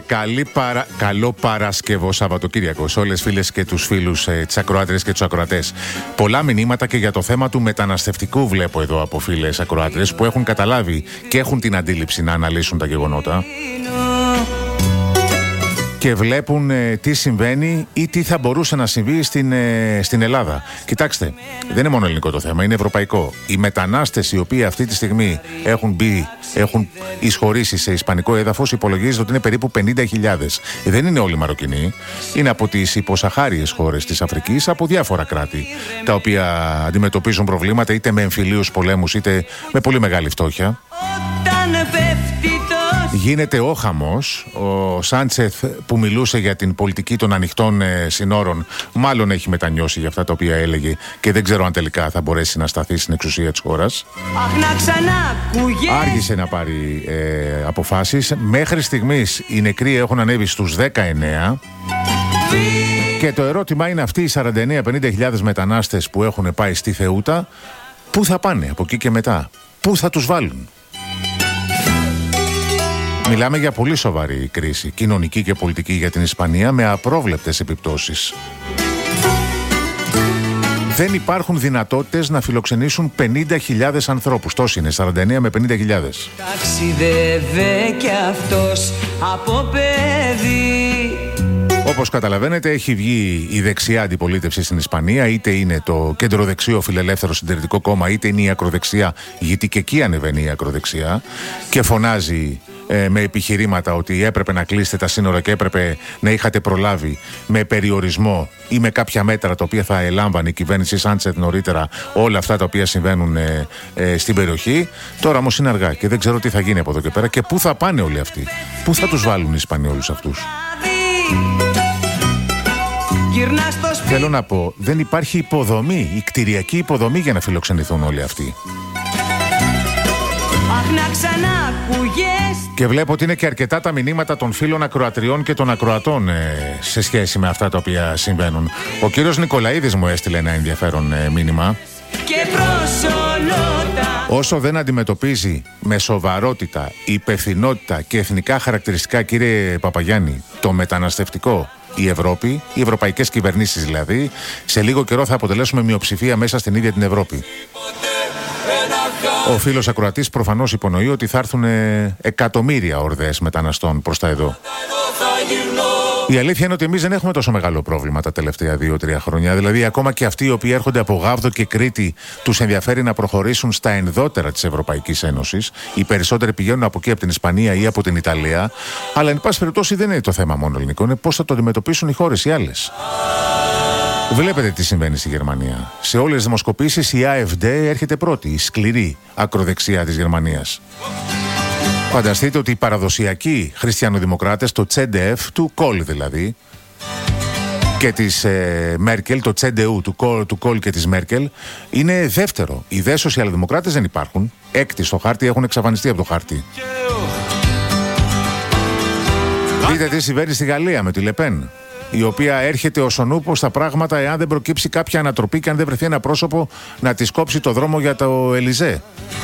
Καλό Παρασκευό Σαββατοκύριακο σε όλες φίλες και τους φίλους, τις ακροάτριες και τους ακροατές. Πολλά μηνύματα και για το θέμα του μεταναστευτικού βλέπω εδώ από φίλες ακροάτριες που έχουν καταλάβει και έχουν την αντίληψη να αναλύσουν τα γεγονότα και βλέπουν τι συμβαίνει ή τι θα μπορούσε να συμβεί στην Ελλάδα. Κοιτάξτε, δεν είναι μόνο ελληνικό το θέμα, είναι ευρωπαϊκό. Οι μετανάστες οι οποίοι αυτή τη στιγμή έχουν εισχωρήσει σε ισπανικό έδαφος υπολογίζεται ότι είναι περίπου 50.000. Δεν είναι όλοι Μαροκινοί, είναι από τις υποσαχάριες χώρες της Αφρικής, από διάφορα κράτη, τα οποία αντιμετωπίζουν προβλήματα είτε με εμφυλίους πολέμους είτε με πολύ μεγάλη φτώχεια. Γίνεται ο χαμός. Ο Σάντσεθ που μιλούσε για την πολιτική των ανοιχτών συνόρων μάλλον έχει μετανιώσει για αυτά τα οποία έλεγε και δεν ξέρω αν τελικά θα μπορέσει να σταθεί στην εξουσία της χώρας. Άργησε να πάρει αποφάσεις. Μέχρι στιγμής οι νεκροί έχουν ανέβει στους 19 και το ερώτημα είναι αυτοί οι 49-50.000 μετανάστες που έχουν πάει στη Θεούτα πού θα πάνε από εκεί και μετά, πού θα τους βάλουν. Μιλάμε για πολύ σοβαρή κρίση, κοινωνική και πολιτική για την Ισπανία, με απρόβλεπτες επιπτώσεις. Δεν υπάρχουν δυνατότητες να φιλοξενήσουν 50.000 ανθρώπους. Τόσοι είναι, 49 με 50.000. Ταξιδεύε κι αυτός από παιδί. Όπως καταλαβαίνετε, έχει βγει η δεξιά αντιπολίτευση στην Ισπανία, είτε είναι το κεντροδεξιό φιλελεύθερο συντηρητικό κόμμα, είτε είναι η ακροδεξιά, γιατί και εκεί ανεβαίνει η ακροδεξιά και φωνάζει με επιχειρήματα ότι έπρεπε να κλείσετε τα σύνορα και έπρεπε να είχατε προλάβει με περιορισμό ή με κάποια μέτρα τα οποία θα ελάμβανε η κυβέρνηση Σάντσεθ νωρίτερα όλα αυτά τα οποία συμβαίνουν στην περιοχή. Τώρα όμως είναι αργά και δεν ξέρω τι θα γίνει από εδώ και πέρα και πού θα πάνε όλοι αυτοί. Πού θα τους βάλουν οι Ισπανοί όλους αυτούς. Θέλω να πω, δεν υπάρχει υποδομή, η κτηριακή υποδομή για να φιλοξενηθούν όλοι αυτοί. Και βλέπω ότι είναι και αρκετά τα μηνύματα των φίλων ακροατριών και των ακροατών σε σχέση με αυτά τα οποία συμβαίνουν. Ο κύριος Νικολαίδης μου έστειλε ένα ενδιαφέρον μήνυμα. Όσο δεν αντιμετωπίζει με σοβαρότητα, υπευθυνότητα και εθνικά χαρακτηριστικά, κύριε Παπαγιάννη, το μεταναστευτικό, η Ευρώπη, οι ευρωπαϊκές κυβερνήσεις δηλαδή, σε λίγο καιρό θα αποτελέσουμε μειοψηφία μέσα στην ίδια την Ευρώπη. Ο φίλος ακροατής προφανώς υπονοεί ότι θα έρθουν εκατομμύρια ορδές μεταναστών προς τα εδώ. Η αλήθεια είναι ότι εμείς δεν έχουμε τόσο μεγάλο πρόβλημα τα τελευταία 2-3 χρόνια. Δηλαδή, ακόμα και αυτοί οι οποίοι έρχονται από Γάβδο και Κρήτη, τους ενδιαφέρει να προχωρήσουν στα ενδότερα της Ευρωπαϊκής Ένωσης. Οι περισσότεροι πηγαίνουν από εκεί, από την Ισπανία ή από την Ιταλία. Αλλά, εν πάση περιπτώσει, δεν είναι το θέμα μόνο ελληνικό. Είναι πώς θα το αντιμετωπίσουν οι χώρες οι άλλες. Βλέπετε τι συμβαίνει στη Γερμανία. Σε όλες τις δημοσκοπήσεις η AfD έρχεται πρώτη, η σκληρή ακροδεξιά της Γερμανίας. Φανταστείτε ότι οι παραδοσιακοί χριστιανοδημοκράτες, το CDF, του Κόλ δηλαδή, και της Μέρκελ, το CDU του Κόλ και της Μέρκελ, είναι δεύτερο. Οι δε σοσιαλδημοκράτες δεν υπάρχουν. Έκτη στο χάρτη, έχουν εξαφανιστεί από το χάρτη. Δείτε τι συμβαίνει στη Γαλλία με τη Λεπέν, η οποία έρχεται ως ο νούπος στα πράγματα εάν δεν προκύψει κάποια ανατροπή και αν δεν βρεθεί ένα πρόσωπο να της κόψει το δρόμο για το Ελιζέ.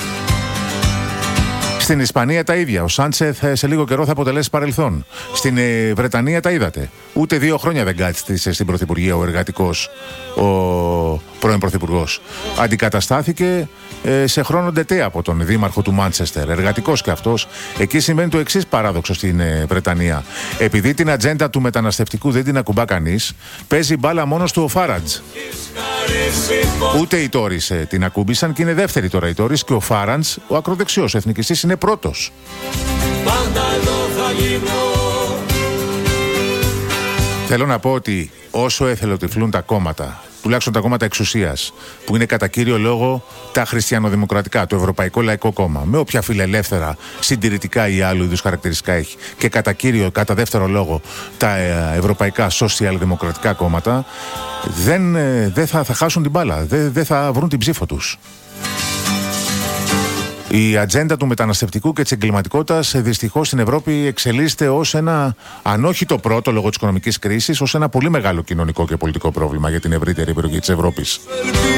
Στην Ισπανία τα ίδια. Ο Σάντσεθ σε λίγο καιρό θα αποτελέσει παρελθόν. Στην Βρετανία τα είδατε. Ούτε 2 χρόνια δεν κάθισε στην Πρωθυπουργία ο εργατικός, ο πρώην Πρωθυπουργός. Αντικαταστάθηκε σε χρόνο ντετέ από τον δήμαρχο του Μάντσεστερ. Εργατικός και αυτός. Εκεί συμβαίνει το εξής παράδοξο στην Βρετανία. Επειδή την ατζέντα του μεταναστευτικού δεν την ακουμπά κανείς, παίζει μπάλα μόνος του ο Φάραντζ. Ούτε οι Τόρις την ακούμπησαν και είναι δεύτερη τώρα οι Τόρις και ο Φάραντζ, ο ακροδεξιός εθνικιστής, είναι πρώτος. Θέλω να πω ότι όσο εθελοτυφλούν τα κόμματα, τουλάχιστον τα κόμματα εξουσίας, που είναι κατά κύριο λόγο τα χριστιανοδημοκρατικά, το Ευρωπαϊκό Λαϊκό Κόμμα, με όποια φιλελεύθερα, συντηρητικά ή άλλου είδους χαρακτηριστικά έχει, και κατά δεύτερο λόγο τα ευρωπαϊκά σοσιαλδημοκρατικά κόμματα, δεν θα χάσουν την μπάλα, δεν θα βρουν την ψήφο τους. Η ατζέντα του μεταναστευτικού και της εγκληματικότητας δυστυχώς στην Ευρώπη εξελίσσεται ως ένα, αν όχι το πρώτο λόγω της οικονομικής κρίσης, ως ένα πολύ μεγάλο κοινωνικό και πολιτικό πρόβλημα για την ευρύτερη περιοχή της Ευρώπης.